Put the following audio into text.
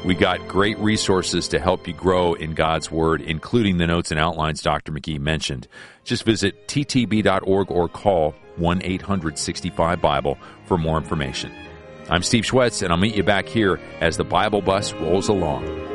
We got great resources to help you grow in God's Word, including the notes and outlines Dr. McGee mentioned. Just visit ttb.org or call 1-800-65-BIBLE for more information. I'm Steve Schwetz, and I'll meet you back here as the Bible Bus rolls along.